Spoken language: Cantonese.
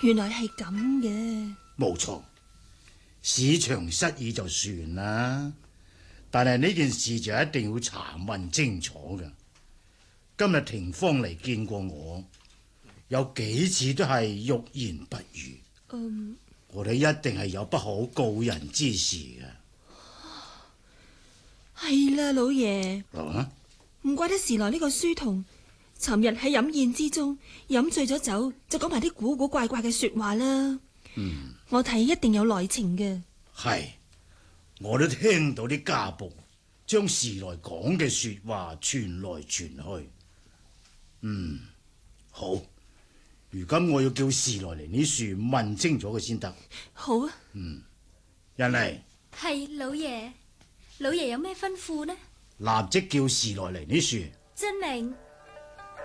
原來係咁嘅。 冇錯，市場失意就算啦，但係呢件事就一定要查問清楚㗎。今日廷芳嚟見過我，有幾次都係欲言不語。我哋一定係有不可告人之事嘅。 係啦，老爺。唔怪得時來呢個書童，尋日喺飲宴之中飲醉咗酒，就講埋啲古古怪怪嘅說話啦。我睇一定有內情嘅。 係，我都聽到啲家僕將時來講嘅說話傳來傳去。好，如今我要叫時來嚟呢樹問清楚佢先得。 好啊。 人嚟。 係老爺，老爺有咩吩咐呢？ 立即叫時來嚟呢樹。 遵命。